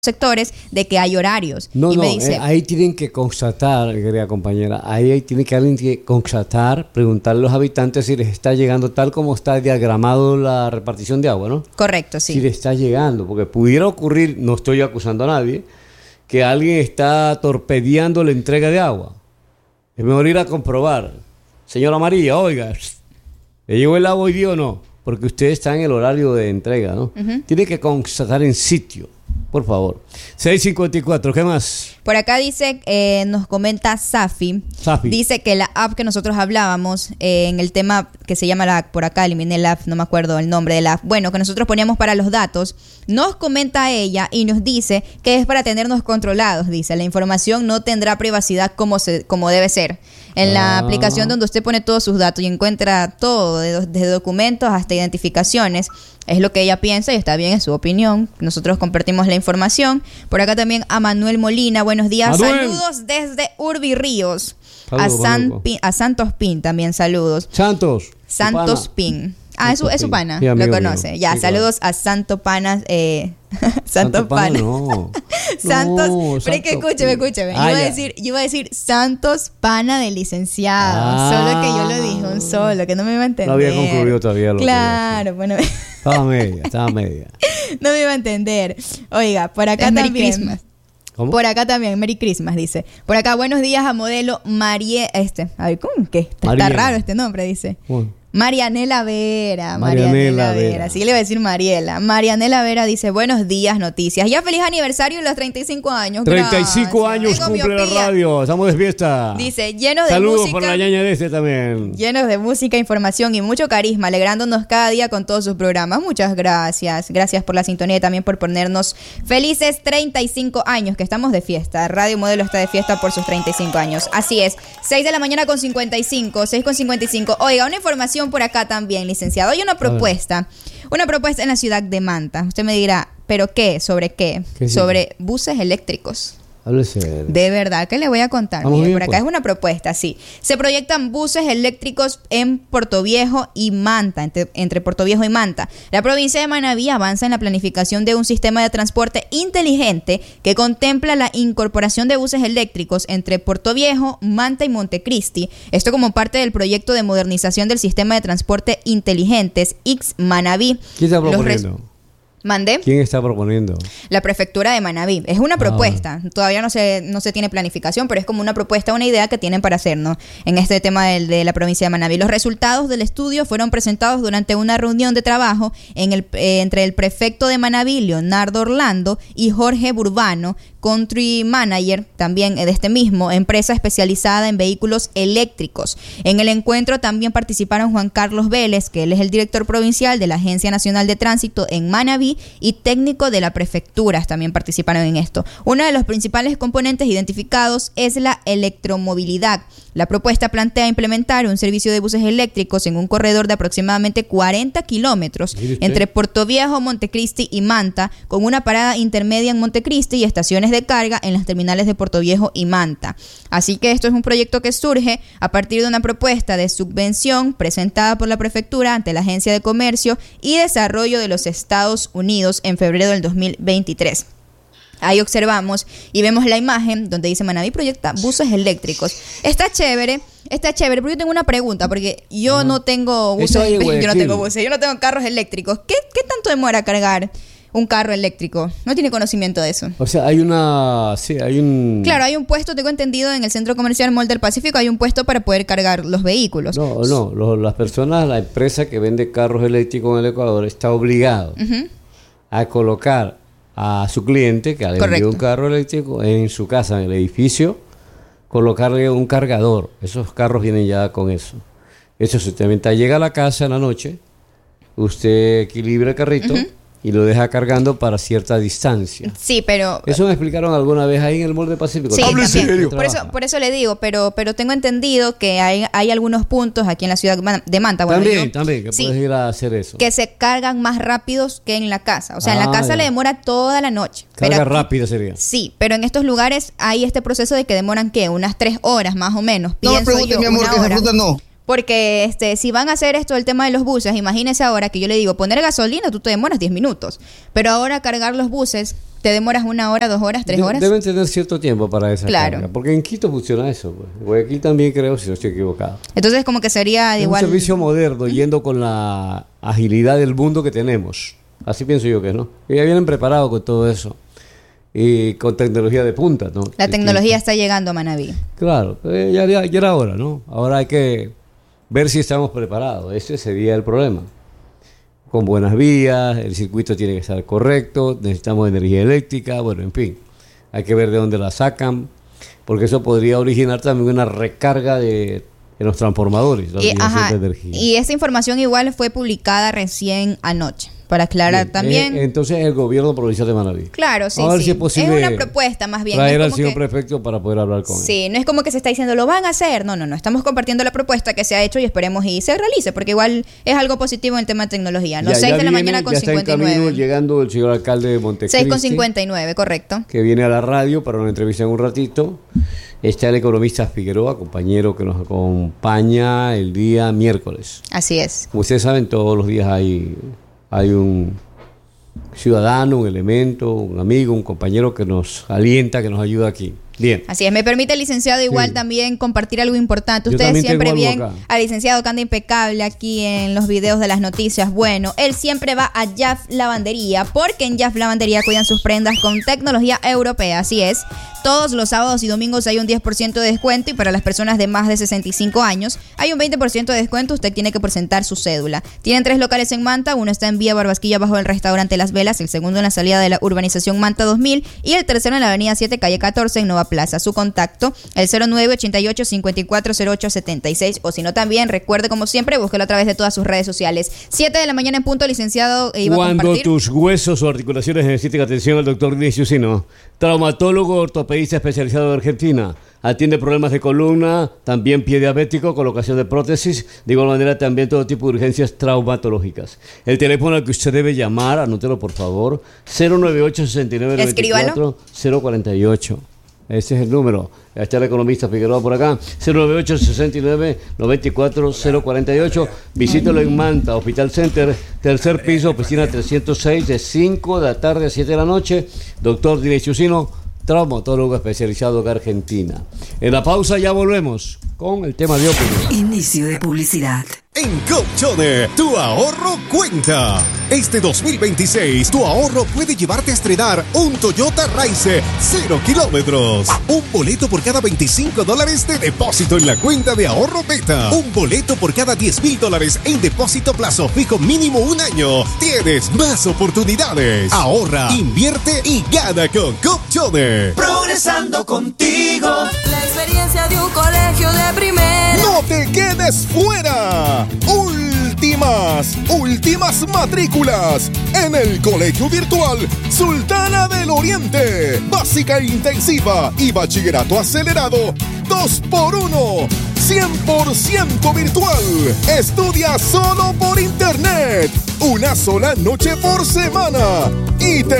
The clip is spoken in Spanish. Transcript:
sectores de que hay horarios. No, y me dice, ahí tienen que constatar, querida compañera, ahí tiene que alguien que constatar, preguntarle a los habitantes si les está llegando tal como está diagramado la repartición de agua, ¿no? correcto, sí. Si les está llegando, porque pudiera ocurrir, no estoy acusando a nadie, que alguien está torpedeando la entrega de agua. Es mejor ir a comprobar. Señora María, oiga, ¿le llegó el agua hoy día o no? Porque usted está en el horario de entrega, ¿no? Tiene que constatar en sitio. Por favor. 6:54, ¿qué más? Por acá dice, nos comenta Safi. Dice que la app que nosotros hablábamos, en el tema que se llama la app, por acá eliminé la app, no me acuerdo el nombre de la app, bueno, que nosotros poníamos para los datos, nos comenta ella y nos dice que es para tenernos controlados, dice, la información no tendrá privacidad como debe ser. En la aplicación donde usted pone todos sus datos y encuentra todo, desde documentos hasta identificaciones, es lo que ella piensa y está bien, es su opinión. Nosotros compartimos la información. Por acá también a Manuel Molina, buenos días. Manuel. Saludos desde Urbi Ríos. Saludos, A Santos Pin también saludos. Santos Pin. Ah, es su pana, sí, lo conoce. Ya, sí, saludos claro. A Santo Panas. Santo Pana. No. Santos. No, pero es que escúcheme. Yo iba a decir Santos Pana de licenciado. Solo que yo lo dije un solo, que no me iba a entender. No había concluido todavía. Claro, bueno. Estaba media. No me iba a entender. Oiga, por acá es también. Merry Christmas. ¿Cómo? Por acá también, Merry Christmas, dice. Por acá, buenos días a modelo a ver, ¿cómo que? Está raro este nombre, dice. Bueno. Marianela Vera. Sí, le iba a decir Mariela. Marianela Vera dice, buenos días, noticias. Ya feliz aniversario de los 35 años. 35 años cumple la radio. Estamos de fiesta. Dice, llenos de saludos música. Saludos por la ñaña de también. Llenos de música, información y mucho carisma, alegrándonos cada día con todos sus programas. Muchas gracias. Gracias por la sintonía y también por ponernos felices 35 años, que estamos de fiesta. Radio Modelo está de fiesta por sus 35 años. Así es. 6 de la mañana con 6:55. Oiga, una información por acá también, licenciado. Hay una propuesta en la ciudad de Manta. Usted me dirá, ¿pero qué? ¿Sobre qué? Sobre buses eléctricos. Háblese. De verdad que le voy a contar. Mire, por acá es una propuesta, sí. Se proyectan buses eléctricos en Portoviejo y Manta, entre Portoviejo y Manta. La provincia de Manabí avanza en la planificación de un sistema de transporte inteligente que contempla la incorporación de buses eléctricos entre Portoviejo, Manta y Montecristi. Esto como parte del proyecto de modernización del sistema de transporte inteligentes X Manabí. ¿Quién está proponiendo? ¿Mandé? ¿Quién está proponiendo? La prefectura de Manabí. Es una propuesta. Todavía no se tiene planificación, pero es como una propuesta, una idea que tienen para hacernos en este tema de la provincia de Manabí. Los resultados del estudio fueron presentados durante una reunión de trabajo entre el prefecto de Manabí, Leonardo Orlando, y Jorge Burbano, country manager también de este mismo, empresa especializada en vehículos eléctricos. En el encuentro también participaron Juan Carlos Vélez, que él es el director provincial de la Agencia Nacional de Tránsito en Manabí, y técnico de la prefectura también participaron en esto. Uno de los principales componentes identificados es la electromovilidad. La propuesta plantea implementar un servicio de buses eléctricos en un corredor de aproximadamente 40 kilómetros entre Portoviejo, Montecristi y Manta, con una parada intermedia en Montecristi y estaciones de carga en las terminales de Portoviejo y Manta. Así que esto es un proyecto que surge a partir de una propuesta de subvención presentada por la prefectura ante la Agencia de Comercio y Desarrollo de los Estados Unidos en febrero del 2023. Ahí observamos y vemos la imagen donde dice Manabí proyecta buses eléctricos. Está chévere, pero yo tengo una pregunta, porque yo no tengo buses, yo no tengo carros eléctricos. ¿Qué tanto demora cargar un carro eléctrico? No tiene conocimiento de eso. O sea, hay un... Claro, hay un puesto, tengo entendido, en el Centro Comercial Mall del Pacífico hay un puesto para poder cargar los vehículos. Las personas, la empresa que vende carros eléctricos en el Ecuador está obligado a colocar a su cliente que ha vendido un carro eléctrico en su casa, en el edificio, colocarle un cargador. Esos carros vienen ya con eso. Eso se llega a la casa en la noche, usted equilibra el carrito y lo deja cargando para cierta distancia. Sí, pero... ¿Eso me explicaron alguna vez ahí en el Mall del Pacífico? Sí, también. Por eso le digo, pero tengo entendido que hay algunos puntos aquí en la ciudad de Manta. Bueno, también, que puedes ir a hacer eso. Que se cargan más rápidos que en la casa. O sea, en la casa le demora toda la noche. Carga rápida sería. Sí, pero en estos lugares hay este proceso de que demoran, ¿qué? Unas 3 horas más o menos. No me preguntes, mi amor, que esa fruta no. Porque si van a hacer esto, el tema de los buses, imagínese ahora que yo le digo, poner gasolina, tú te demoras 10 minutos. Pero ahora cargar los buses ¿Te demoras 1 hora, 2 horas, 3 horas? Deben tener cierto tiempo para esa claro. carga. Porque en Quito funciona eso. Pues. Guayaquil también creo, si no estoy equivocado. Entonces como que sería es igual... un servicio moderno, yendo con la agilidad del mundo que tenemos. Así pienso yo que no. Que ya vienen preparados con todo eso. Y con tecnología de punta, ¿no? La tecnología está llegando a Manabí. Claro, ya era hora, ¿no? Ahora hay que ver si estamos preparados. Ese sería el problema. Con buenas vías, el circuito tiene que estar correcto, necesitamos energía eléctrica, bueno, en fin. Hay que ver de dónde la sacan, porque eso podría originar también una recarga de los transformadores. De energía. Y esa información igual fue publicada recién anoche. Para aclarar también. Entonces el gobierno provincial de Manabí. Claro, sí, a ver sí. si es posible. Es una propuesta más bien. Traer no al señor prefecto para poder hablar con él. Sí, no es como que se está diciendo lo van a hacer. No. Estamos compartiendo la propuesta que se ha hecho y esperemos y se realice, porque igual es algo positivo en el tema de tecnología. No, 6 de la mañana con 59. Está en camino llegando el señor alcalde de Montecristi. 6 con 59, correcto. Que viene a la radio para una entrevista en un ratito. Está el economista Figueroa, compañero que nos acompaña el día miércoles. Así es. Como ustedes saben, todos los días hay un ciudadano, un elemento, un amigo, un compañero que nos alienta, que nos ayuda aquí. Bien. Así es, me permite, licenciado, igual también compartir algo importante. Ustedes siempre ven al licenciado que anda impecable aquí en los videos de las noticias. Bueno, él siempre va a Jaf Lavandería, porque en Jaf Lavandería cuidan sus prendas con tecnología europea. Así es, todos los sábados y domingos hay un 10% de descuento, y para las personas de más de 65 años hay un 20% de descuento. Usted tiene que presentar su cédula. Tienen 3 locales en Manta, uno está en Vía Barbasquilla bajo el restaurante Las Velas, el segundo en la salida de la urbanización Manta 2000 y el tercero en la avenida 7, calle 14 en Nova Plaza. Su contacto, el 0988-540876, o si no también, recuerde como siempre, búsquelo a través de todas sus redes sociales. 7 de la mañana en punto, licenciado. Cuando tus huesos o articulaciones necesiten atención, al doctor Diniz Ciusino, traumatólogo ortopedista especializado de Argentina. Atiende problemas de columna, también pie diabético, colocación de prótesis, de igual manera también todo tipo de urgencias traumatológicas. El teléfono al que usted debe llamar, anótelo por favor, 098-6994-048. Ese es el número. Está el economista Figueroa por acá. 098-6994-048. Visítelo en Manta, Hospital Center, tercer piso, oficina 306, de 5 de la tarde a 7 de la noche. Doctor Diniz Ciusino, traumatólogo especializado de Argentina. En la pausa ya volvemos con el tema de opinión. Inicio de publicidad. En Copchone, tu ahorro cuenta. Este 2026, tu ahorro puede llevarte a estrenar un Toyota Rise 0 kilómetros. Un boleto por cada $25 de depósito en la cuenta de ahorro Beta. Un boleto por cada $10,000 en depósito plazo fijo mínimo 1 año. Tienes más oportunidades. Ahorra, invierte y gana con Copchone. Progresando contigo. La experiencia de un colegio de primera. ¡No te quedes fuera! Últimas matrículas en el Colegio Virtual Sultana del Oriente. Básica intensiva y bachillerato acelerado 2x1. 100% virtual. Estudia solo por internet. Una sola noche por semana. Y te